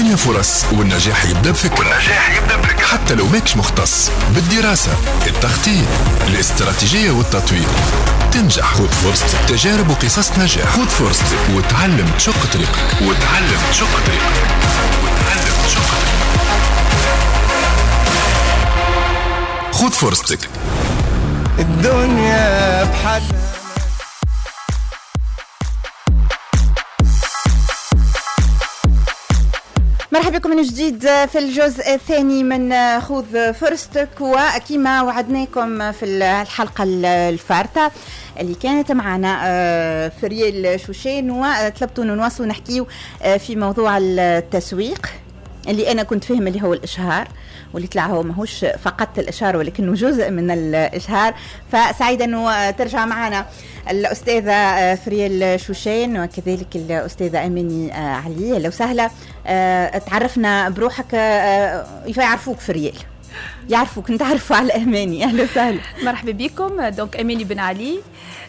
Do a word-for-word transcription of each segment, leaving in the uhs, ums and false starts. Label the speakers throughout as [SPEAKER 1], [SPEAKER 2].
[SPEAKER 1] الدنيا فرص والنجاح يبدأ بفكرة. والنجاح يبدأ بفكرة حتى لو ماكش مختص بالدراسة، التخطيط، الاستراتيجية والتطوير. تنجح. خذ فرصتك. تجارب وقصص نجاح. خذ فرصتك وتعلم تشق طريقك. وتعلم تشق طريقك. وتعلم تشق طريقك. خذ فرصتك.
[SPEAKER 2] الدنيا بحد.
[SPEAKER 3] مرحبا بكم من جديد في الجزء الثاني من خذ فرصتك. وكما وعدناكم في الحلقة الفارطة اللي كانت معنا فريال شوشان وطلبتوا نواصلوا نحكيو في موضوع التسويق اللي أنا كنت فهم اللي هو الإشهار، واللي طلع هو ماهوش فقط الإشهار ولكنه جزء من الإشهار. فسعيدة أنه ترجع معنا الأستاذة فريال شوشان وكذلك الأستاذة أماني علي. لو سهلة تعرفنا بروحك، يعرفوك فريال، يعرفوك نتعرفوا على أماني. أهلا وسهلا.
[SPEAKER 4] مرحبا بكم. دونك أماني بن علي،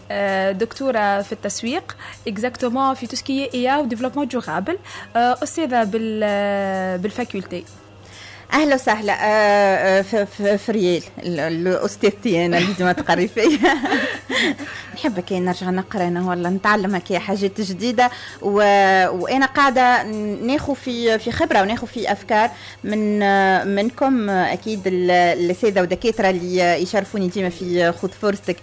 [SPEAKER 4] دكتورة في التسويق exactement في تسكية إيا وديفلوبمون دورابل، أستاذة بالفاكولتي.
[SPEAKER 3] أهلا وسهلا. فريال الأستاذتي أنا اللي ما تقري فيها. نحب كي نرجع نقرأ أنا ولا نتعلم هكي حاجات جديدة، و... وأنا قاعدة ناخذ في في خبرة وناخذ في أفكار من منكم أكيد السادة ودكاترة اللي يشرفوني ديما في خذ فرصتك.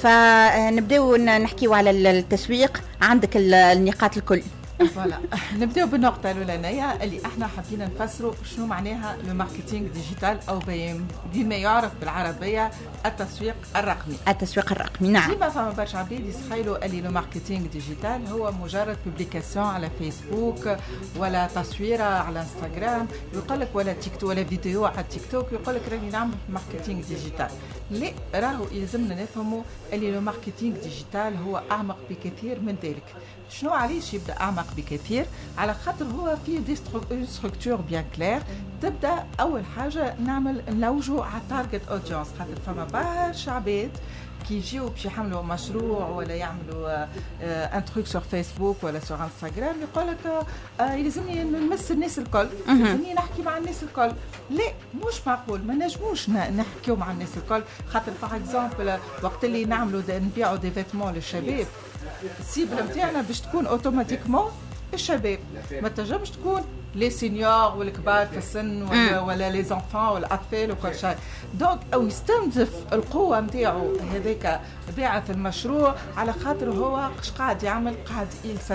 [SPEAKER 3] فنبدأو نحكيو على التسويق. عندك النقاط الكل.
[SPEAKER 5] فوالا نبداو بالنقطة الأولانية اللي احنا حابين نفسروا شنو معناها لو ماركتينغ ديجيتال أو بما يعرف بالعربية التسويق الرقمي.
[SPEAKER 3] التسويق الرقمي نعم.
[SPEAKER 5] ديما فما برشا عباد يتخيلوا اللي لو ماركتينغ ديجيتال هو مجرد بوبليكاسيون على فيسبوك ولا تصويرة على انستغرام يقول لك، ولا تيك توك ولا فيديو على تيك توك يقول لك راني نعمل ماركتينغ ديجيتال. لا، راهو يلزمنا نفهموا اللي لو ماركتينغ ديجيتال هو أعمق بكثير من ذلك. شنو علاش يبدا اعمق بكثير؟ على خاطر هو فيه دي ستركتور بيان كلير. تبدا اول حاجه نعمل نلوجوا على التارجت اودينس، خاطر فما برشا عباد كي يجيو باش يحملوا مشروع ولا يعملوا ان تروك سور فيسبوك ولا سور انستغرام يقول لك يلزمني نمس الناس الكل، يلزمني نحكي مع الناس الكل. لا، مش معقول، ما نجموش نحكيو مع الناس الكل. خاطر باغ اكزومبل وقت اللي نعملوا نبيعوا دي فيتمون للشباب، السيبل نتاعنا باش تكون اوتوماتيكمون الشباب، ما تنجمش تكون لي سينيور والكبار في السن ولا, ولا لي زونفون والاطفال وكل شيء. دونك او يستنزف القوه نتاعو هذاك بيعه المشروع، على خاطر هو اش قاعد يعمل؟ قاعد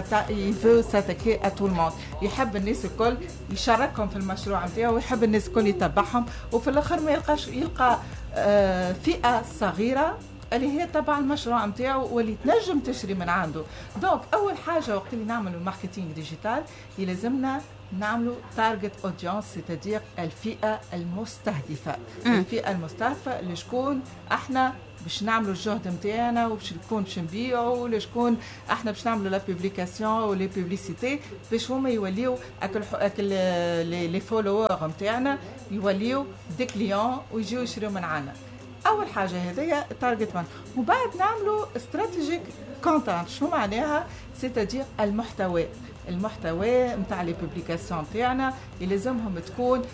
[SPEAKER 5] يفو ساتاكي ا تو الموند، يحب الناس الكل يشاركهم في المشروع نتاعو، ويحب الناس الكل يتبعهم، وفي الاخر ما يلقاش يلقى آه فئه صغيره اللي هي تبع المشروع نتاعو واللي تنجم تشري من عنده. دونك اول حاجه وقت اللي نعملوا الماركتينغ ديجيتال يلزمنا نعملوا تارجت اودينس، سيتادير الفئه المستهدفه. م. الفئه المستهدفه اللي شكون احنا باش نعملوا الجهد نتاعنا وباش نكون باش نبيعوا، لشكون احنا باش نعملوا لا بوبليكاسيون ولي بوبليسيتي باش هما يوليو اكل اكل لي فولوور نتاعنا يوليو دي كليون ويجيو يشريوا من عنا. اول حاجه هذيا التارجت مان. وبعد نعملوا استراتيجيك كونتنت. شنو معناها؟ سيتادير المحتوى. المحتوى نتاع لي بوبليكاسيون تاعنا يلزمهم تكون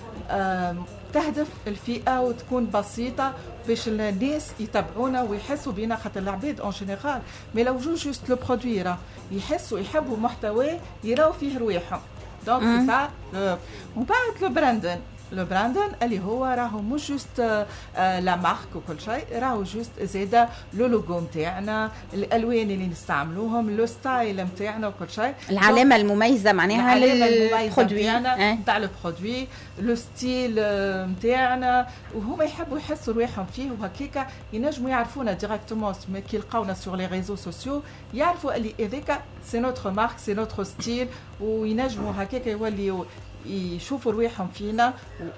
[SPEAKER 5] تهدف الفئه وتكون بسيطه باش الناس يتابعونا ويحسوا بينا، خاطر العباد اون جينيرال مي لو جو جوست لو برودوي راه يحسوا يحبوا محتوى يراو فيه رواحهم. دونك سي سا. وبعد لو براندن. لو براندن اللي هو راهو مش جوست آه لا مارك وكل شيء، راهو جوست زاده لو لوغو نتاعنا، الالوان اللي نستعملوهم، لو ستايل نتاعنا وكل شيء،
[SPEAKER 3] العلامه المميزه معناها للبرودوي
[SPEAKER 5] نتاع البرودوي، لو ستيل نتاعنا، وهما يحبوا يحسوا رواحهم فيه. وهكاك ينجموا يعرفونا ديريكتومون كي يلقاونا سور لي ريزو سوسيو، يعرفوا اللي هذاك سي نوتر مارك سي نوتر ستيل، وينجموا هكاك يوليوا يشوفوا رواحهم فينا،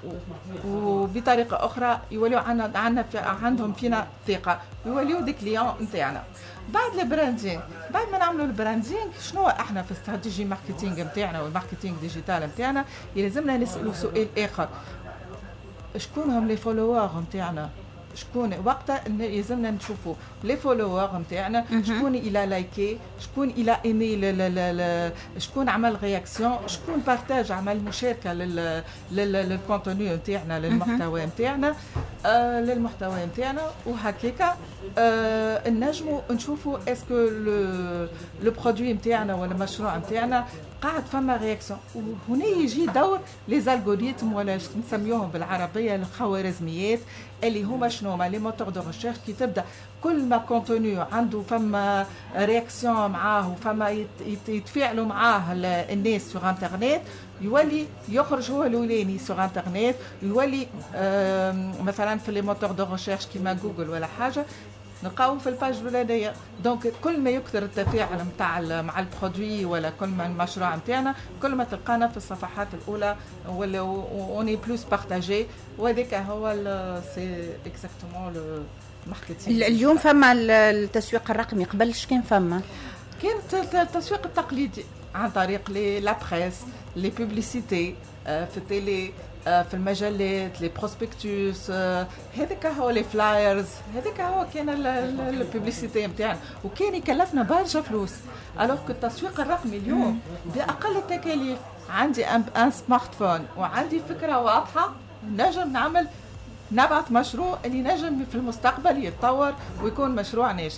[SPEAKER 5] وبطريقه اخرى يوليوا عنا عنا في عندهم فينا ثقه، ويوليوا دي كليون نتاعنا. بعد البراندينغ، بعد ما نعملوا البراندينغ، شنو احنا في استراتيجي ماركتينغ نتاعنا والماركتينغ ديجيتال نتاعنا؟ يلزمنا نسالوا سؤال اخر: شكون هم لي فولوور نتاعنا؟ شكون وقتها يلزمنا نشوفوا لي فولوور نتاعنا، شكون الى لايكي، شكون الى ايمي، شكون عمل رياكسيون، شكون بارتاج عمل مشاركه لل للكونتوني نتاعنا، للمحتوى نتاعنا آه للمحتوى نتاعنا. وهكاكا آه نجموا نشوفوا اسكو لو لو برودوي نتاعنا ولا المشروع نتاعنا قاعد فما رياكسيون. وهنا يجي دور لي زالغوريثم ولا نسميوهم بالعربيه الخوارزميات اللي هما شنو ما لي موتور دو ريشيرش. كي تبدا كل ما كونتوني عنده فما رياكسيون معاه وفما يتفاعلوا معاه الناس سوغ انترنت، يولي يخرج هو الاولاني سوغ انترنت، يولي مثلا في لي موتور دو ريشيرش كيما جوجل ولا حاجه نلقاو في الباج الولاديه. دونك كل ما يكثر التفاعل نتاع مع البرودوي ولا كل ما المشروع نتاعنا كل ما تلقانا في الصفحات الاولى ولا اوني بلوس بارتاجي. وهذاك هو سي اكزاكتومون لو ماركتينغ.
[SPEAKER 3] اليوم فما التسويق الرقمي، قبلش كان فما
[SPEAKER 5] كان التسويق التقليدي عن طريق لي لا بريس، لي بوبليسيتي في التيلي، في المجلات، لي بروسبكتوس، هذاك هو لي فلايرز، هذاك هو كان البوبليسيتي نتاعنا وكان يكلفنا برشا فلوس. الوغ كو التسويق الرقمي اليوم باقل التكاليف، عندي ان سمارت فون وعندي فكره واضحه، نجم نعمل نبعث مشروع اللي نجم في المستقبل يتطور ويكون مشروع ناجح.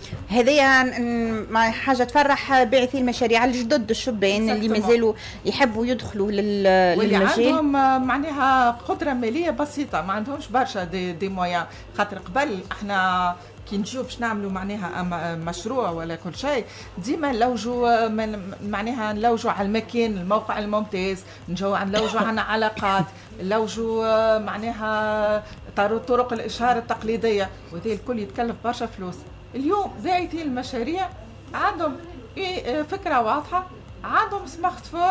[SPEAKER 3] هذه ما حاجه تفرح باعثي المشاريع الجدد الشبان اللي مازالوا يحبوا يدخلوا للمجال،
[SPEAKER 5] واللي عندهم معناها قدره ماليه بسيطه، ما عندهمش برشا دي, دي مويان. خاطر قبل احنا كي نجيو باش نعملوا معناها مشروع ولا كل شيء ديما نلوجوا معناها نلوجوا على المكان الموقع الممتاز، نجوا نلوجوا عنا علاقات، نلوجوا معناها طرق الاشهار التقليديه، وهذا الكل يتكلف برشا فلوس. اليوم باعثي المشاريع عندهم فكره واضحه، عندهم سمارت فون،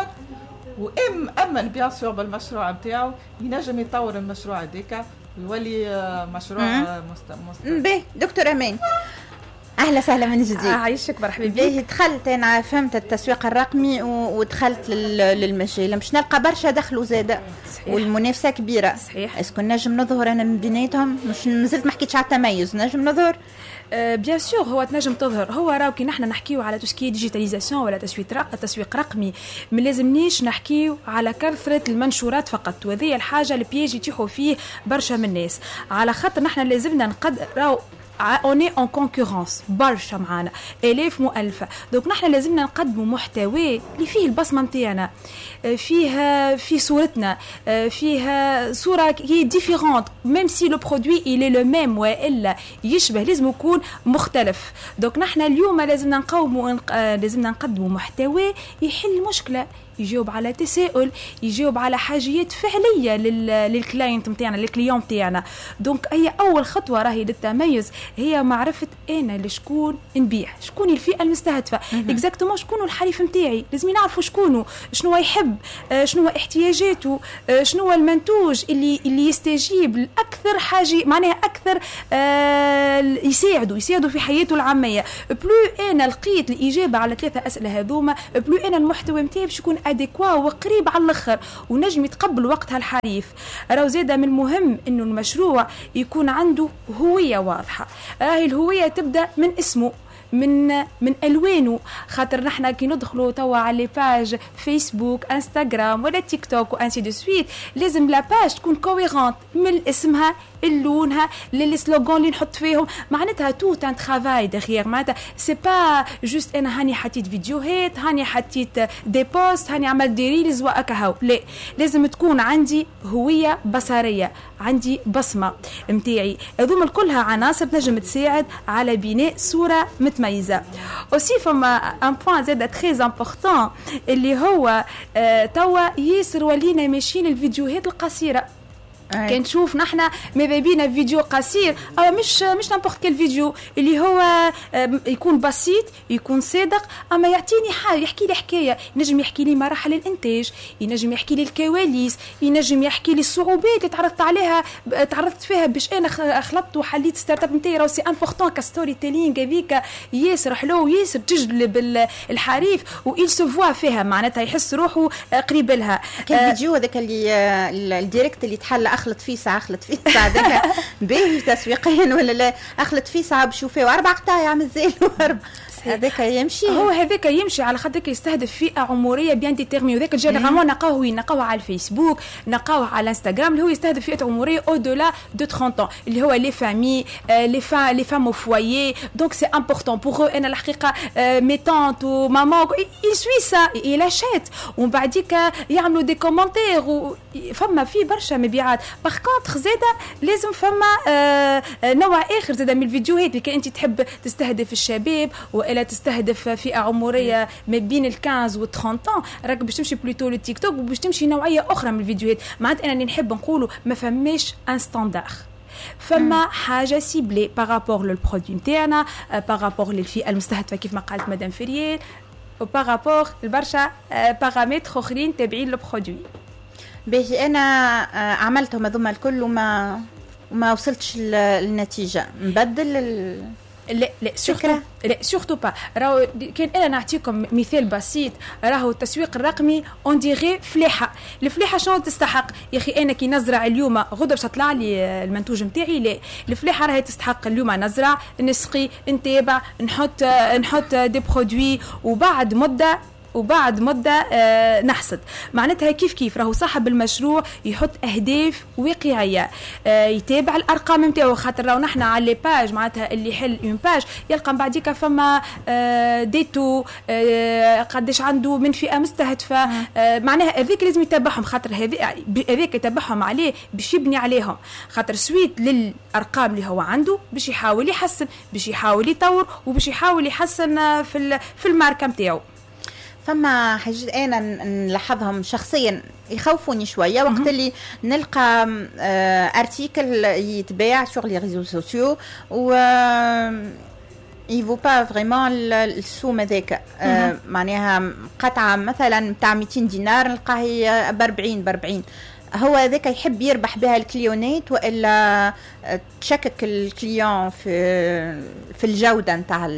[SPEAKER 5] وام امن بيان سور بالمشروع نتاعو، ينجم يطور المشروع هذاك ويولي مشروع مستقبل.
[SPEAKER 3] باهي دكتور امان، اهلا وسهلا من جديد.
[SPEAKER 4] عايشك مرحبا بك.
[SPEAKER 3] باهي دخلت انا فهمت التسويق الرقمي ودخلت للمجال، مش نلقى برشا دخلوا زاده والمنافسه كبيره.
[SPEAKER 4] صحيح.
[SPEAKER 3] اسكو نجم نظهر انا من بيناتهم؟ مش نزلت ما حكيتش على التميز، نجم نظهر
[SPEAKER 4] بيان سور. هو تنجم تظهر، هو راهو كي نحنا نحكيو على توسكي ديجيتاليزاسيون ولا تسويق تسويق رقمي، ما لازمنيش نحكيو على كثره المنشورات فقط، وهذه الحاجه البياج يتيحوا فيه برشا من الناس، على خاطر نحنا لازمنا نقدر راهو on est en concurrence برشا معانا آلاف مؤلفة. دوك نحن لازمنا نقدموا محتوى اللي فيه البصمة نتاعنا، فيه في صورتنا، فيها صورة كي ديفيرونت ميم سي لو برودوي إلي لو ميم والا يشبه، لازم يكون مختلف. دوك نحن اليوم لازمنا نقوموا لازمنا نقدموا محتوى يحل مشكلة، يجاوب على تساؤل، يجاوب على حاجيات فعليه للكلاينت نتاعنا للكليون نتاعنا. دونك هي اول خطوه راهي للتميز، هي معرفه انا لشكون نبيع، شكون الفئه المستهدفه اكزاكتومون، شكون الحليف نتاعي، لازم نعرفوا شكونه، شنو يحب، شنو احتياجاته، شنو المنتوج اللي اللي يستجيب لاكثر حاجه، معناها اكثر آه يساعده يساعده في حياته العاميه. بلو انا لقيت الاجابه على ثلاثه اسئله هذوما، بلو انا المحتوى نتاعي باش يكون اديكوا وقريب على الاخر ونجم يتقبل وقتها الحريف. راهو زاده من المهم انه المشروع يكون عنده هويه واضحه. راهي الهويه تبدا من اسمه، من من الوانه، خاطر نحنا كي ندخلوا توا على لي باج فيسبوك انستغرام ولا تيك توك وانسي دو سويت، لازم لا باج تكون كويرونت من اسمها، اللونها، للسلوغان اللي نحط فيهم، معناتها تو تان ترافاي دغيير، معناتها سي با جوست انا هاني حطيت فيديوهات، هاني حطيت دي بوست، هاني عملت دي ريلز وهكا، لا، لازم تكون عندي هويه بصريه، عندي بصمه نتاعي. هذوما كلها عناصر تنجم تساعد على بناء صوره متميزه. اوسي فما ان بوين زاد تري امبورطون اللي هو آه توا ياسر ولينا ماشيين الفيديوهات القصيره. كان نشوف نحنا ماذا بينا فيديو قصير، أو مش مش نامبورت كل فيديو اللي هو يكون بسيط، يكون صادق، اما يعطيني حاجه، يحكي لي حكايه، ينجم يحكي لي مراحل الانتاج، ينجم يحكي لي الكواليس، ينجم يحكي لي الصعوبات اللي تعرضت عليها تعرضت فيها باش انا خلطت وحليت ستارت اب نتاعي. راهو سي امبورطون كستوري تيلينغ هذيك ياسر حلو وياسر تجلب الحريف ويل سو فوا فيها، معناتها يحس روحه قريب لها.
[SPEAKER 3] كان فيديو هذاك اللي الديريكت اللي تحل اخلط فيه ساعه اخلط فيه ساعه هذاك باهي تسويقيا ولا لا؟ اخلط فيه ساعه بشوفيه اربع قطايع مازال هذاك يمشي.
[SPEAKER 4] هو هذاك يمشي على خاطر يستهدف فئه عمريه بيان ديتيرمي، وذاك جينيرالمون نلقاوه وين؟ نلقاوه على الفيسبوك، نلقاوه على الانستغرام، اللي هو يستهدف فئه عمريه او دولا دو ثلاثين ans، اللي هو لي فامي لي فام لي فام او فوايي. دونك سي امبورطون بوغ انا الحقيقه مي طونت و ماما يسوي سا يلاشيت ومن بعديك يعملوا دي كومونتير فما في برشا مبيعات. باغ كونتخ زاده لازم فما نوع اخر زاده من الفيديوهات اللي انت تحب تستهدف الشباب ولا تستهدف فئه عمريه ما بين ال خمسطاش و ثلاثين ans، راك باش تمشي بلوتو للتيك توك وباش تمشي نوعيه اخرى من الفيديوهات. معناتها انا اللي نحب نقوله ما فماش ان ستاندار، فما حاجه سيبلي بارابور للبرودوي نتاعنا، بارابور للفئه المستهدفه كيف ما قالت مدام فريال، وبارابور لبرشا بارامتر اخرين تابعين للبرودوي.
[SPEAKER 3] باهي انا عملتهم هذوما الكل وما وما وصلتش للنتيجه، نبدل ال...
[SPEAKER 4] لا لا سورتو لا سورتو با. راهو كان انا نعطيكم مثال بسيط، راهو التسويق الرقمي اون ديغي فلاحه. الفلاحه شنو تستحق يا اخي؟ انا كي نزرع اليوم غدا باش تطلع لي المنتوج نتاعي؟ لا، الفلاحه راهي تستحق اليوم نزرع نسقي نتابع نحط نحط دي برودوي وبعد مده وبعد مدة آه نحصد. معناتها كيف كيف راهو صاحب المشروع يحط أهداف واقعية، آه يتابع الأرقام نتاعو، خاطر راهو نحنا على لي باج معناتها اللي يحل اون باج يلقى من بعديك فما آه ديتو آه قداش عنده من فئة مستهدفة، آه معناها هذيك لازم يتابعهم، خاطر هذيك يتابعهم عليه باش يبني عليهم، خاطر سويت للأرقام اللي هو عنده باش يحاول يحسن، باش يحاول يطور وباش يحاول يحسن في في الماركة نتاعو.
[SPEAKER 3] فما حاجات انا نلاحظهم شخصيا يخوفوني شويه وقت اللي نلقى ارتيكل يتباع سور لي ريزو سوسيو و يفو با فريمون السوم هذاك، معناها قطعه مثلا تاع مئتين دينار نلقاها ب أربعين ب أربعين، هو هذاك يحب يربح بها الكليونات والا تشكك الكليون في في الجوده نتاع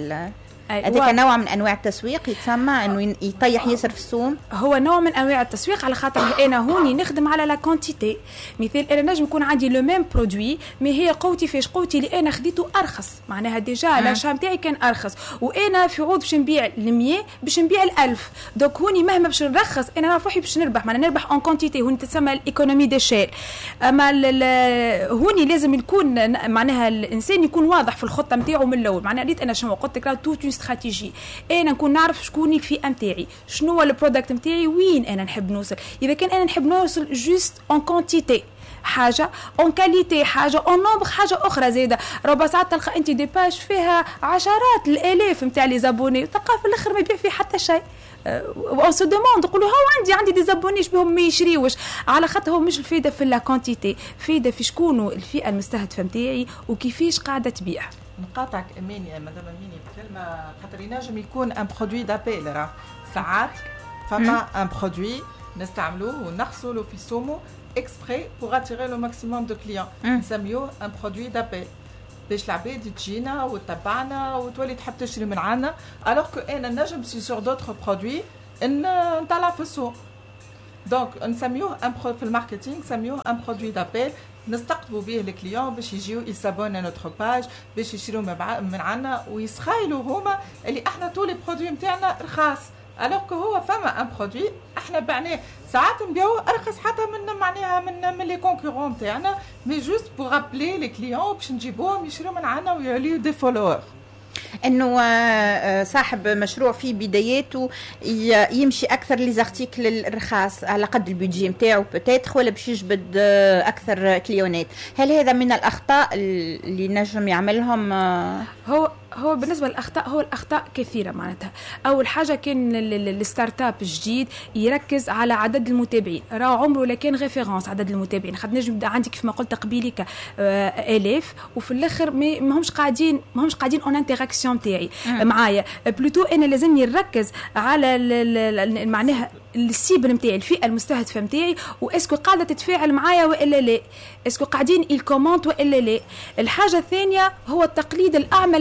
[SPEAKER 3] هذاك نوع من انواع التسويق يتسمى انه يطيح ياسر في السوم.
[SPEAKER 4] هو نوع من انواع التسويق على خاطر انا هوني نخدم على لا كونتيتي. مثال انا نجم يكون عندي لو ميم برودوي مي هي قوتي فاش قوتي اللي انا خديته ارخص، معناها ديجا لاشا نتاعي كان ارخص وانا في عوض باش نبيع ال مية باش نبيع ال ألف، دونك هوني مهما باش نرخص انا نعرف روحي باش نربح، معناها نربح اون كونتيتي، هوني تسمى الايكونومي دي شيل. اما هوني لازم يكون معناها الانسان يكون واضح في الخطه نتاعو من الاول. معناها ريت انا شنو قلت لك تو استراتيجي، انا نكون نعرف شكون الفئه نتاعي، شنو هو البرودكت نتاعي، وين انا نحب نوصل. اذا كان انا نحب نوصل جوست اون كونتيتي حاجه، اون كاليتي حاجه، اون نومبر حاجه اخرى زايده. ربع ساعات تلقى انت دي باج فيها عشرات الالاف نتاع لي زابوني تلقى في الاخر ما يبيع فيه حتى شيء. او سو دوموند نقولوا هو عندي عندي دي زابونيش بهم ما يشريوش، على خاطر هو مش الفايده في لا كونتيتي، فايده في شكون الفئه المستهدفه نتاعي وكيفاش قاعده تبيع.
[SPEAKER 5] نقاطعك اماني مدام اماني بكلمه، خاطر ينجم يكون ان برودوي دابيل. راه ساعات فما ان برودوي نستعملوه ونحصلوا في سومو اكسبري بوغ اتيري لو ماكسيموم دو كليون، نسميوه ان برودوي دابيل باش العباد تجينا وتتبعنا وتولي تحب تشري من عنا، الوغ كو انا نجم سي سور دوتر برودوي ان نطلع في السوق. دونك نسميوه ان برو في الماركتينغ نسميوه ان برودوي دابيل، نستقطبوا به الكليون باش يجيو يسابونا نوتر باج باش يشريو من عنا ويسخايلوا هما اللي احنا طول البرودوي نتاعنا رخاص، الوغ كو هو فما ان برودوي احنا بعناه ساعات نبيعوه ارخص حتى من معناها من من لي كونكورون نتاعنا، مي جوست بوغ ابلي لي كليون باش نجيبوهم يشريو من عنا ويوليو دي فولور.
[SPEAKER 3] انه صاحب مشروع في بداياته يمشي اكثر لي زارتيكل الرخاص على قد البيدجي نتاعو بوتيتر، ولا باش يجبد اكثر كليونات. هل هذا من الاخطاء اللي نجم يعملهم؟
[SPEAKER 4] هو هو بالنسبه للاخطاء، هو الاخطاء كثيره. معناتها اول حاجه كان الستارت اب الجديد يركز على عدد المتابعين، راه عمره لا كان ريفيرونس عدد المتابعين. خد نجم يبدا عندك كيف ما قلت قبيلك الاف وفي الاخر ما همش قاعدين ما همش قاعدين اون انتراكسيون تاعي معايا. بلوتو انا لازمني نركز على معناها السيبل نتاعي، الفئه المستهدفه نتاعي، واسكو قاعده تتفاعل معايا والا لا، اسكو قاعدين الكومونت والا لا. الحاجه الثانيه هو التقليد الاعمى للمنافسين.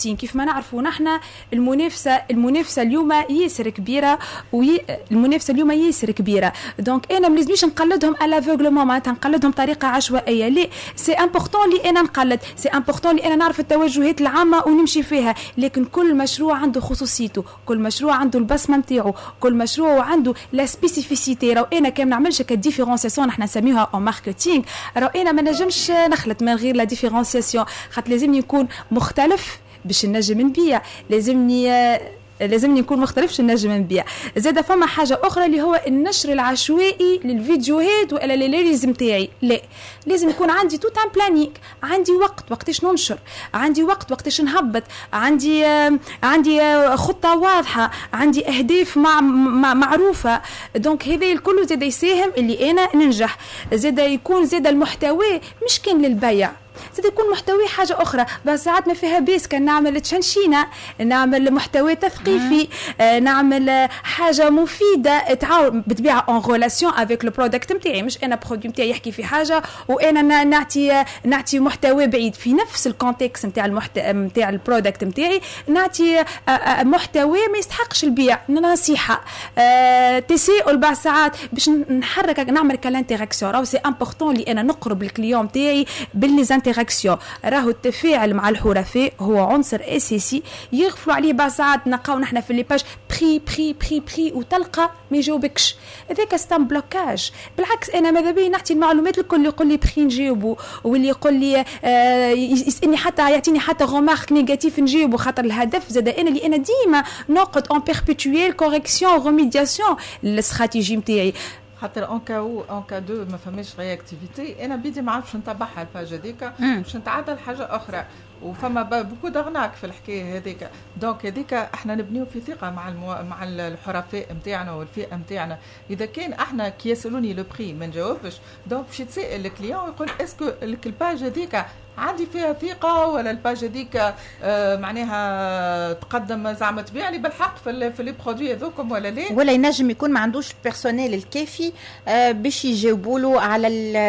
[SPEAKER 4] منافسين. كيف ما نعرفوا نحن المنافسه المنافسه اليوم ياسر كبيره، والمنافسه اليوم ياسر كبيره. دونك انا ما لازمنيش نقلدهم على افوغلومون، معناتها نقلدهم طريقه عشوائيه. لا، سي امبورطون لي انا نقلد، سي امبورطون لي انا نعرف التوجهات العامه ونمشي فيها. لكن كل مشروع عنده خصوصيته، كل مشروع عنده البصمه نتاعو، كل مشروع عنده لا سبيسيفيسيتي. راهو انا كان نعملش كديفيرونسياسيون نحن نسميوها او ماركتينغ، راهو انا ما نجمش نخلط من غير لا ديفيرونسياسيون، خاطر لازمني يكون مختلف باش نجم نبيع، لازمني لازمني نكون مختلف باش نجم نبيع. زاد فما حاجه اخرى اللي هو النشر العشوائي للفيديوهات ولا للريلز نتاعي. لا، لازم يكون عندي توت ان بلانيك، عندي وقت وقتاش ننشر، عندي وقت وقتاش نهبط، عندي آه عندي آه خطه واضحه، عندي اهداف مع مع معروفه. دونك هذا الكل زاد يساهم اللي انا ننجح. زاد يكون زاد المحتوى مش كان للبيع، زاد يكون محتوى حاجه اخرى. بس ساعات ما فيها بيس، كان نعمل تشنشينه، نعمل محتوى تثقيفي، آه نعمل حاجه مفيده تعاون بتبيع اون ريلاسيون افيك لو برودكت نتاعي. مش انا برودكت نتاعي يحكي في حاجه وانا نعطي نعطي محتوى بعيد في نفس الكونتكست نتاع المحتوى نتاع البرودكت نتاعي، نعطي محتوى ما يستحقش البيع، نصيحه، آه تساؤل بعض ساعات باش نحرك نعمل كالانتراكسيون. راهو سي امبورطون لي انا نقرب الكليون نتاعي باللي انتراكسيون. راهو التفاعل مع الحرفاء هو عنصر اساسي يغفلوا عليه بعض ساعات. نلقاو نحن في لي باج بري بري بري بري وتلقى ما يجاوبكش، هذاك ستام بلوكاج. بالعكس انا ماذا بي نعطي المعلومات الكل، يقول لي بري نجاوبه، واللي يقول لي آه يسالني حتى يعطيني حتى غومارك نيجاتيف نجاوبه، خاطر الهدف زاد انا اللي انا ديما نقعد اون بيربيتويل كوريكسيون ريميدياسيون للاستراتيجي نتاعي.
[SPEAKER 5] خاطر اون كاو اون كا دو ما فماش رياكتيفيتي انا بيدي ما عرفش نتبعها الباج هذيك باش نتعدى لحاجه اخرى، وفما بوكو دغناك في الحكايه هذيك. دونك هذيك احنا نبنيو في ثقه مع المو... مع الحرفاء نتاعنا والفئه نتاعنا. اذا كان احنا كي يسالوني لو بري ما نجاوبش، دونك باش يتسائل الكليون ويقول اسكو الباج هذيك عندي فيها ثقه ولا الباج هذيك آه معناها تقدم زعما تبيع لي بالحق في في لي برودوي هذوكم ولا لا،
[SPEAKER 3] ولا ينجم يكون ما عندوش البيرسونيل الكافي آه باش يجاوبوا له على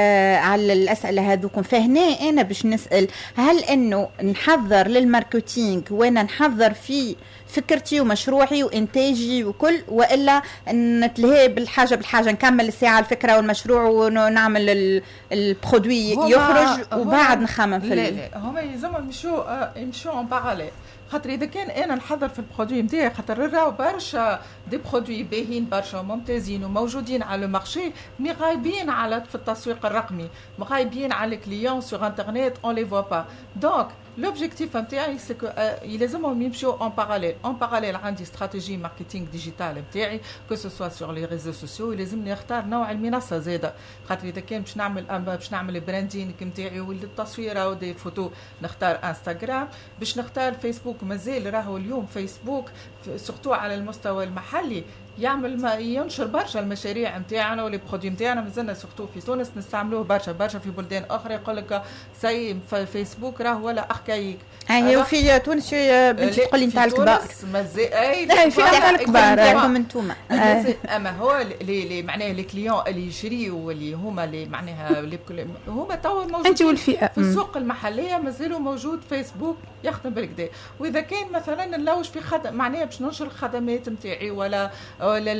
[SPEAKER 3] على الاسئله هذوكم. فهنا انا باش نسال هل انه نحضر للماركتينغ وانا نحضر في فكرتي ومشروعي وانتاجي وكل، والا نتلهي بالحاجه بالحاجه نكمل الساعه الفكره والمشروع ونعمل البرودوي يخرج وبعد نخمم في
[SPEAKER 5] لا لا هما يلزموا يمشوا يمشوا اون باراليل. خاطر اذا كان انا نحضر في البرودوي نتاعي، خاطر راهو برشا دي برودوي باهين برشا وممتازين وموجودين على المارشي، مي غايبين على في التسويق الرقمي، غايبين على الكليون سور انترنت اون لي فوا با. دونك l'objectif نتاعي سي كو يلزمهم يمشوا اون باراليل. اون باراليل عندي استراتيجي ماركتينغ ديجيتال نتاعي كو سو سوا سور لي ريزو سوسيو، يلزمني نختار نوع المنصه زاده. خاطر اذا كان باش نعمل باش نعمل براندينغ نتاعي والتصويره ودي فوتو نختار انستغرام، باش نختار فيسبوك. مازال راهو اليوم فيسبوك سورتو على المستوى المحلي يعمل ما ينشر برشا المشاريع نتاعنا ولي برودوي نتاعنا. مازلنا سورتو في تونس نستعملوه برشا برشا، في بلدان اخرى يقول لك سي فيسبوك راهو ولا اركايك.
[SPEAKER 3] اي وفي تونس تقول لي نتاع الكبار
[SPEAKER 5] مازال اي
[SPEAKER 3] في نتاع الكبار راكم انتوما.
[SPEAKER 5] اما هو اللي معناها لي كليون اللي يشريوا واللي هما اللي معناها هما توا موجودين
[SPEAKER 4] انت والفئه
[SPEAKER 5] في السوق المحليه، مازالوا موجود فيسبوك يخدم بالكدا. واذا كان مثلا نلوج في خدم معناها باش ننشر الخدمات نتاعي ولا ولا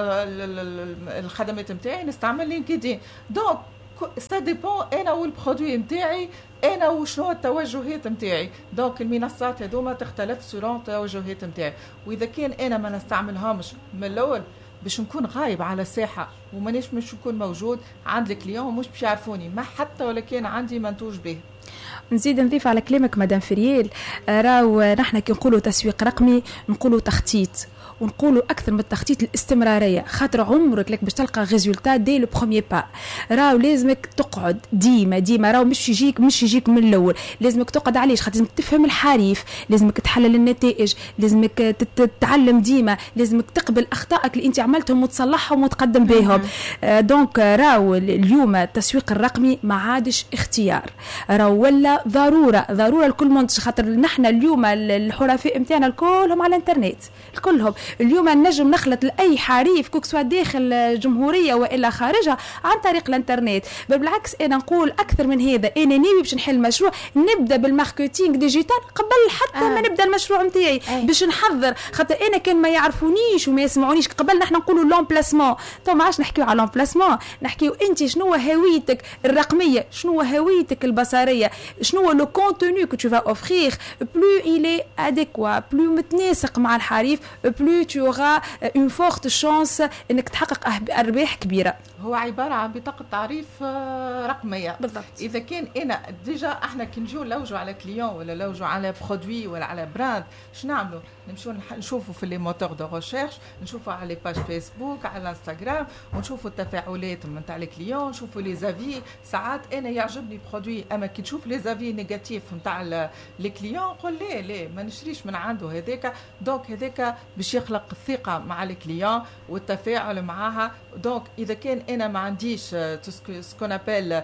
[SPEAKER 5] الخدمات نتاعي نستعمل لينكدين. دونك سا ديبون انا والبرودوي نتاعي انا وشنو التوجهات نتاعي. دونك المنصات هذوما تختلف سورون التوجهات نتاعي. واذا كان انا ما نستعملهمش من الاول باش نكون غايب على الساحه ومانيش مش نكون موجود عند الكليون مش باش يعرفوني ما حتى ولا كان عندي منتوج به.
[SPEAKER 4] نزيد نضيف على كلامك مدام فريال، راهو نحن كي نقولوا تسويق رقمي نقولوا تخطيط، ونقولوا اكثر من التخطيط الاستمراريه. خاطر عمرك لك باش تلقى ريزولتا دي لو بروميير با. راهو لازمك تقعد ديما ديما، راهو مش يجيك مش يجيك من الاول، لازمك تقعد عليه. خاطر لازمك تفهم الحريف، لازمك تحلل النتائج، لازمك تتعلم ديما، لازمك تقبل اخطائك اللي انت عملتهم وتصلحهم وتقدم بهم. آه دونك راهو اليوم التسويق الرقمي ما عادش اختيار، راهو ولا ضروره ضروره لكل منتج. خاطر نحن اليوم الحرفاء نتاعنا الكلهم على الانترنت الكلهم، اليوم نجم نخلط لاي حريف كوك سوا داخل الجمهوريه والا خارجها عن طريق الانترنت. بل بالعكس انا نقول اكثر من هذا، انا ناوي باش نحل مشروع نبدا بالماركتينغ ديجيتال قبل حتى آه. ما نبدا المشروع نتاعي باش نحضر، خاطر انا كان ما يعرفونيش وما يسمعونيش قبل نحن نقولوا لومبلاسمون، تو ما عادش نحكيو على لومبلاسمون، نحكيو انت شنو هويتك الرقميه، شنو هويتك البصريه، شنو لو كونتوني كو تو فا اوفرير، بلو إلي اديكوا بلو متناسق مع الحريف، بلو تو اورا اون فورت شانس انك تحقق ارباح كبيره.
[SPEAKER 5] هو عباره عن بطاقه تعريف رقميه
[SPEAKER 4] بالضبط.
[SPEAKER 5] اذا كان انا ديجا احنا كي نجيو نلوجوا على كليون ولا نلوجوا على برودوي ولا على براند، شنو نعملوا؟ نمشيو نشوفوا في لي موتور دو ريشيرش، نشوفوا على لي باج فيسبوك، على انستغرام، ونشوفوا التفاعلات نتاع الكليون، نشوفوا لي زافي. ساعات انا يعجبني برودوي، اما كي تشوف لي زافي نيجاتيف نتاع لي كليون قول ليه ليه ما نشريش من عنده هذاك. دونك هذاك باش يخلق الثقه مع الكليون والتفاعل معها. دونك اذا كان انا ما عنديش سكون ابل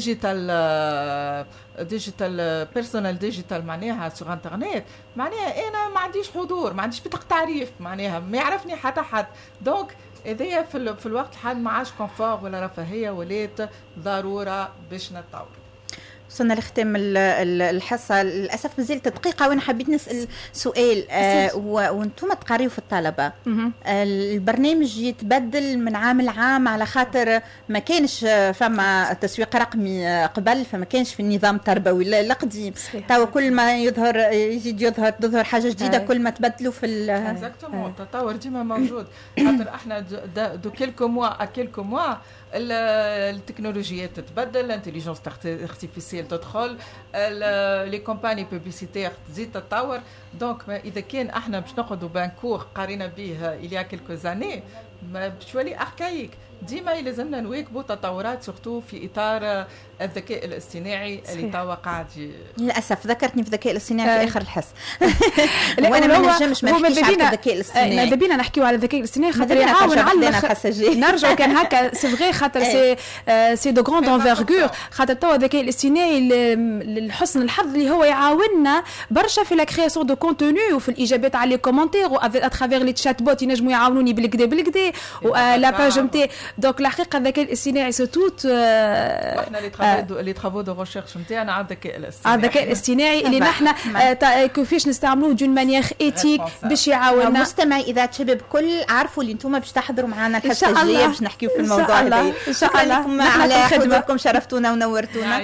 [SPEAKER 5] ديجيتال ديجيتال بيرسونال ديجيتال معناها سور انترنت، معناها انا ما عنديش حضور، ما عنديش بطاقه تعريف، معناها ما يعرفني حتى حد. دونك هذايا في, في الوقت الحالي ما عادش كونفور ولا رفاهيه، ولات ضروره باش نتطور.
[SPEAKER 3] وصلنا لختام الحصه، للاسف مازالت دقيقه وانا حبيت نسال سؤال. آه وانتم تقاريوا في الطلبه، البرنامج يتبدل من عام لعام على خاطر ما كانش فما تسويق رقمي قبل، فما كانش في النظام التربوي القديم. توا كل ما يظهر يزيد يظهر تظهر حاجه جديده آه. كل ما تبدلوا في
[SPEAKER 5] اكزاكتومون التطور ديما موجود. خاطر احنا دو كيلكو موا ا كيلكو موا التكنولوجيات تتبدل، الانتليجنس ارتيفيسيال تدخل، لي كومباني بوبليسيتير تزيد تتطور. دونك اذا كان احنا باش ناخذوا بانكور قارينا به اليا كيلكو زاني باش يولي اركايك. ديما يلزمنا نواكبوا تطورات سورتو في اطار الذكاء الاصطناعي اللي توا قاعد.
[SPEAKER 3] للاسف ذكرتني في الذكاء الاصطناعي في اخر الحص. وانا ما نجمش ما نحكيش على الذكاء الاصطناعي.
[SPEAKER 4] ماذا بينا نحكيو على الذكاء الاصطناعي خاطر يعاون على نرجعوا كان هكا سي فغي خاطر سي سي دو غروند انفيرغور. خاطر توا الذكاء الاصطناعي للحسن الحظ اللي هو يعاوننا برشا في لا كرياسيون دو كونتوني وفي الاجابات على لي كومونتير واترافير لي تشات بوت ينجموا يعاونوني بالكدا بالكدا ولا باج نتاعي. دونك الحقيقه الذكاء الاصطناعي سو توت
[SPEAKER 5] واحنا اللي لي ترافو دو ريشيرش نتاعنا على الذكاء الاصطناعي
[SPEAKER 4] الذكاء الاصطناعي اللي نحن كيفاش نستعملوه دون مانيير ايتيك باش يعاوننا.
[SPEAKER 3] مستمعي اذاعه شباب كل عارفوا اللي انتم باش تحضروا معنا الحصه الجايه باش نحكيو في الموضوع هذا ان شاء الله. لكم على خدمتكم، شرفتونا ونورتونا،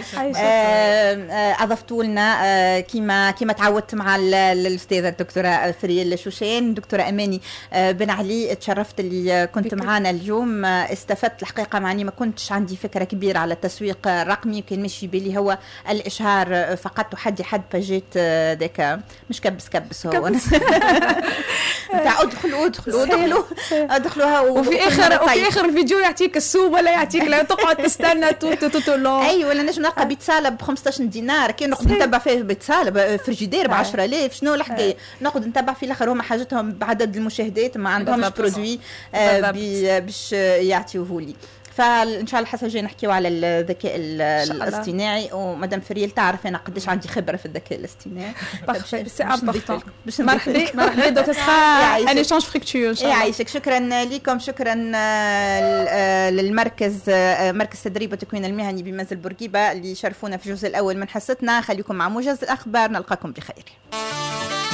[SPEAKER 3] اضفتوا لنا كيما كيما تعودت مع الاستاذه الدكتوره فريال شوشان، الدكتوره اماني بن علي. تشرفت اللي كنت معنا اليوم، استفدت الحقيقه، معني ما كنتش عندي فكره كبيره على التسويق الرقمي، كان ماشي بالي هو الاشهار فقط وحدي حد باجيت ذاك مش كبس كبس هو تاع ادخلوا ادخلوا ادخلوا ادخلوها.
[SPEAKER 4] وفي اخر وفي اخر الفيديو يعطيك السوق ولا يعطيك لا تقعد تستنى تو تو تو لون.
[SPEAKER 3] اي ولا نجم نلقى بيت ساله ب خمسطاش دينار، كي نقعد نتبع فيه بيت ساله فريجيدير ب عشرة آلاف، شنو الحكايه؟ نقعد نتبع في الاخر هما حاجتهم بعدد المشاهدات، ما عندهمش برودوي باش يعطيوه لي. فان شاء الله الحصه الجايه نحكيو على الذكاء الاصطناعي. ومدام فريال تعرف انا قديش عندي خبره في الذكاء الاصطناعي.
[SPEAKER 4] سي امبورطون. مرحبا مرحبا دو تسخا ان ايشانج فريكتويو ان شاء الله.
[SPEAKER 3] يعيشك. شكرا لكم، شكرا للمركز مركز تدريب والتكوين المهني بمنزل بورقيبه اللي شرفونا في الجزء الاول من حصتنا. خليكم مع موجز الاخبار، نلقاكم بخير.